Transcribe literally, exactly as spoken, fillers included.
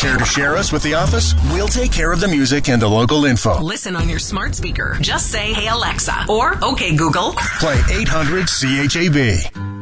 Care to share us with the office? We'll take care of the music and the local info. Listen on your smart speaker. Just say, "Hey Alexa," or "Okay Google." Play eight hundred C H A B.